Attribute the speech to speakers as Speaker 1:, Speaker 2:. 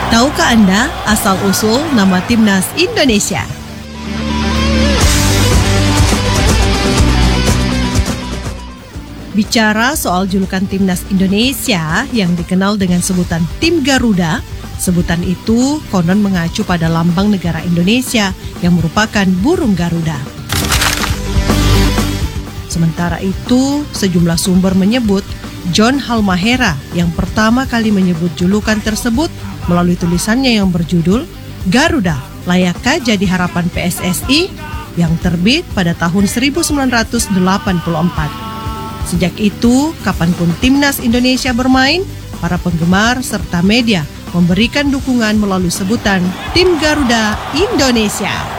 Speaker 1: Tahukah Anda asal-usul nama Timnas Indonesia? Bicara soal julukan Timnas Indonesia yang dikenal dengan sebutan Tim Garuda, sebutan itu konon mengacu pada lambang negara Indonesia yang merupakan burung Garuda. Sementara itu, sejumlah sumber menyebut John Halmahera yang pertama kali menyebut julukan tersebut melalui tulisannya yang berjudul Garuda, Layakkah Jadi Harapan PSSI yang terbit pada tahun 1984. Sejak itu, kapanpun Timnas Indonesia bermain, para penggemar serta media memberikan dukungan melalui sebutan Tim Garuda Indonesia.